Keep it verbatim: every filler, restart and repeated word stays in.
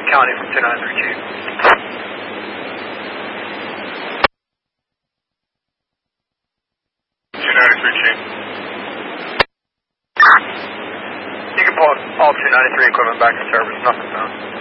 County from two nine three Chief. two ninety-three Chief. You can pull all two ninety-three equipment back to service, nothing found.